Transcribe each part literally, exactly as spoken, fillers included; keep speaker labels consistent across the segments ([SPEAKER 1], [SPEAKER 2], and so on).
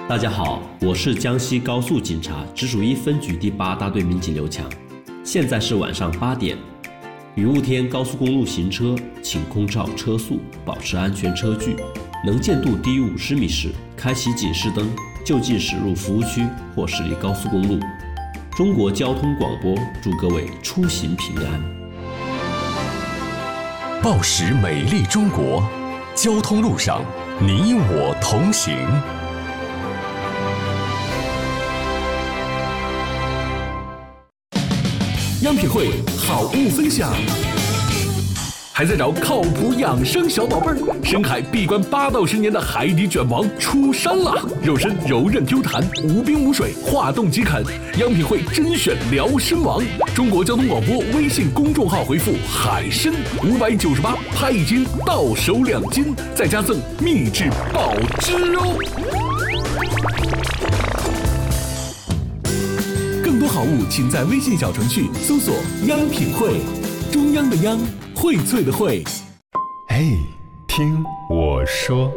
[SPEAKER 1] 大家好，我是江西高速警察直属一分局第八大队民警刘强。现在是晚上八点，雨雾天高速公路行车，请空照车速，保持安全车距。能见度低于五十米时，开启警示灯，就近驶入服务区或驶离高速公路。中国交通广播祝各位出行平安。
[SPEAKER 2] 报时美丽中国，交通路上你我同行。央品汇好物分享。还在找靠谱养生小宝贝儿？深海闭关八到十年的海底卷王出山了，肉身柔韧 Q 弹，无冰无水，化冻即啃。央品汇甄选辽参王，中国交通广播微信公众号回复海参五百九十八，拍一斤到手两斤，再加赠秘制保汁哦。更多好物，请在微信小程序搜索“央品汇”，中央的央，荟萃的荟。
[SPEAKER 3] 哎，听我说。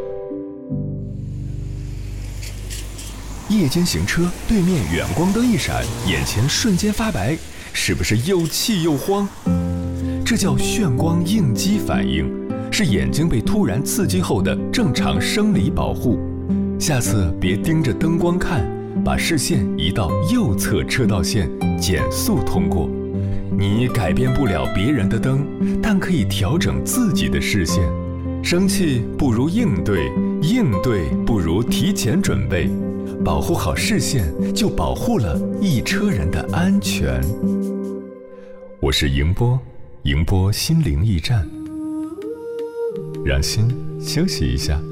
[SPEAKER 3] 夜间行车，对面远光灯一闪，眼前瞬间发白，是不是又气又慌？这叫眩光应激反应，是眼睛被突然刺激后的正常生理保护。下次别盯着灯光看，把视线移到右侧车道线，减速通过。你改变不了别人的灯，但可以调整自己的视线。生气不如应对，应对不如提前准备。保护好视线，就保护了一车人的安全。我是迎波，迎波心灵驿站，让心休息一下。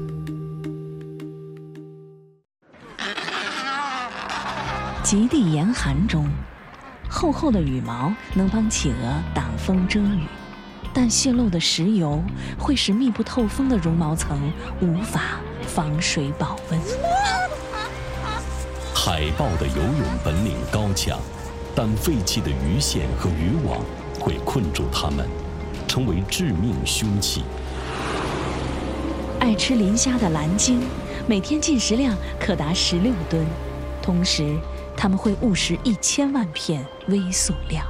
[SPEAKER 4] 极地严寒中，厚厚的羽毛能帮企鹅挡风遮雨，但泄漏的石油会使密不透风的绒毛层无法防水保温。
[SPEAKER 2] 海豹的游泳本领高强，但废弃的鱼线和渔网会困住它们，成为致命凶器。
[SPEAKER 4] 爱吃磷虾的蓝鲸，每天进食量可达十六吨，同时它们会误食一千万片微塑料。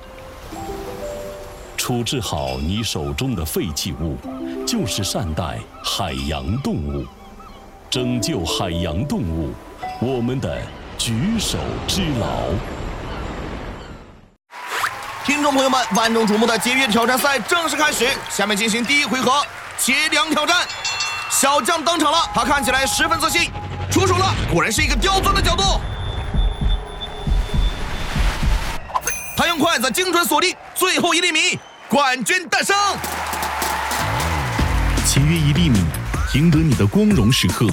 [SPEAKER 2] 处置好你手中的废弃物，就是善待海洋动物，拯救海洋动物，我们的举手之劳。
[SPEAKER 5] 听众朋友们，万众瞩目的节约挑战赛正式开始，下面进行第一回合节粮挑战。小将登场了，他看起来十分自信，出手了，果然是一个刁钻的角度。他用筷子精准锁定最后一粒米，冠军诞生。
[SPEAKER 6] 节约一粒米，赢得你的光荣时刻。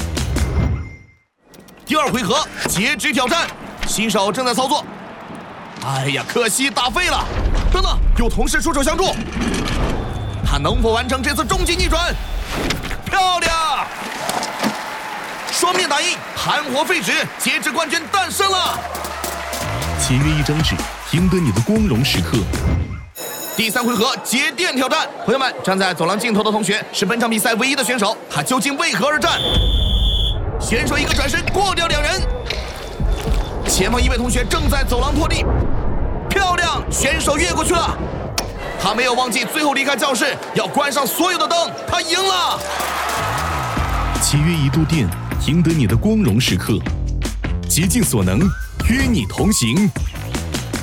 [SPEAKER 5] 第二回合截肢挑战，新手正在操作。哎呀，可惜打废了。等等，有同事出手相助，他能否完成这次终极逆转？漂亮！双面打印，盘活废纸，截肢冠军诞生了。
[SPEAKER 6] 节约一张纸，赢得你的光荣时刻。
[SPEAKER 5] 第三回合节电挑战，朋友们，站在走廊尽头的同学是本场比赛唯一的选手，他究竟为何而战？选手一个转身过掉两人，前方一位同学正在走廊拖地，漂亮，选手越过去了。他没有忘记最后离开教室要关上所有的灯，他赢了。
[SPEAKER 6] 节约一度电，赢得你的光荣时刻。竭尽所能，与你同行。